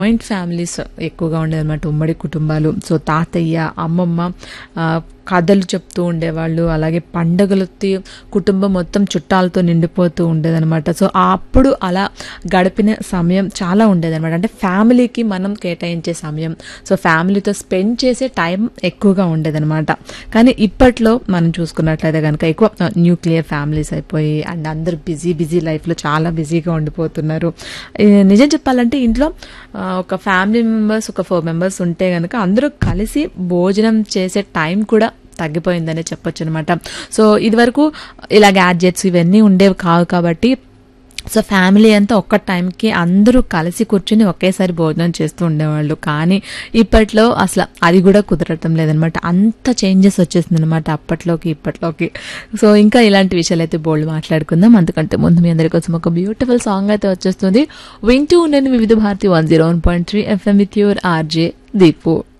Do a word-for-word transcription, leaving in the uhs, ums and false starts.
Joint families ఎక్కువగా ఉండేదన్నమాట, ఉమ్మడి కుటుంబాలు. సో తాతయ్య, అమ్మమ్మ ఆ, కథలు చెప్తూ ఉండేవాళ్ళు. అలాగే పండగలొత్తి కుటుంబం మొత్తం చుట్టాలతో నిండిపోతూ ఉండేదన్నమాట. సో అప్పుడు అలా గడిపిన సమయం చాలా ఉండేదన్నమాట. అంటే ఫ్యామిలీకి మనం కేటాయించే సమయం, సో ఫ్యామిలీతో స్పెండ్ చేసే టైం ఎక్కువగా ఉండేదన్నమాట. కానీ ఇప్పట్లో మనం చూసుకున్నట్లయితే కనుక ఎక్కువ న్యూక్లియర్ ఫ్యామిలీస్ అయిపోయి అండ్ అందరూ బిజీ బిజీ లైఫ్లో చాలా బిజీగా ఉండిపోతున్నారు. ఈ నిజం చెప్పాలంటే ఇంట్లో ఆ, ఒక ఫ్యామిలీ మెంబర్స్ ఒక ఫోర్ మెంబర్స్ ఉంటే కనుక అందరూ కలిసి భోజనం చేసే టైం కూడా తగ్గిపోయిందనే చెప్పొచ్చు అనమాట. సో ఇదివరకు ఇలా గ్యాడ్జెట్స్ ఇవన్నీ ఉండేవి కావు కాబట్టి సో ఫ్యామిలీ అంతా ఒక్క టైంకి అందరూ కలిసి కూర్చుని ఒకేసారి భోజనం చేస్తూ ఉండేవాళ్ళు. కానీ ఇప్పట్లో అసలు అది కూడా కుదరటం లేదనమాట. అంత చేంజెస్ వచ్చేసింది అనమాట అప్పట్లోకి ఇప్పట్లోకి. సో ఇంకా ఇలాంటి విషయాలు అయితే బోల్డ్ మాట్లాడుకుందాం. అందుకంటే ముందు మీ అందరి కోసం ఒక బ్యూటిఫుల్ సాంగ్ అయితే వచ్చేస్తుంది. వింటూ ఉండండి వివిధ Bharati one zero one point three FM with your RJ Deepu.